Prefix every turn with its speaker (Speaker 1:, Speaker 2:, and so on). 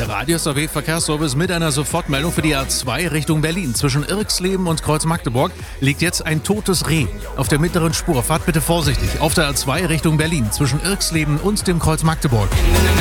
Speaker 1: Der Radius AW Verkehrsservice mit einer Sofortmeldung für die A2 Richtung Berlin. Zwischen Irxleben und Kreuz Magdeburg liegt jetzt ein totes Reh auf der mittleren Spur. Fahrt bitte vorsichtig. Auf der A2 Richtung Berlin zwischen Irxleben und dem Kreuz Magdeburg.